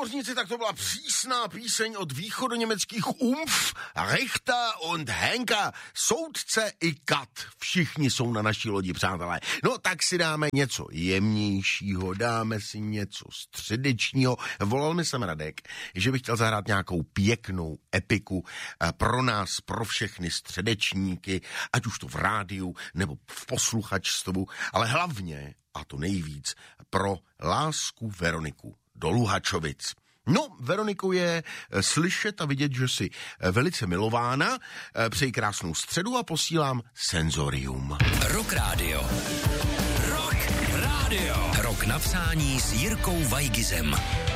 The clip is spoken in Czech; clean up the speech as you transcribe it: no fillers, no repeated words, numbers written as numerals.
námořníci, tak to byla přísná píseň od východoněmeckých Umf, Richter und Henker, soudce i kat. Všichni jsou na naší lodi, přátelé. No tak si dáme něco jemnějšího, dáme si něco středečního. Volal mi sem Radek, že bych chtěl zahrát nějakou pěknou epiku pro nás, pro všechny středečníky, ať už to v rádiu nebo v posluchačstvu, ale hlavně, a to nejvíc, pro lásku Veroniku do Luhačovic. No, Veroniku je slyšet a vidět, že jsi velice milována. Přeji krásnou středu a posílám Senzorium. Rock Radio. Rock Radio. Rock napsání s Jirkou Vajgizem.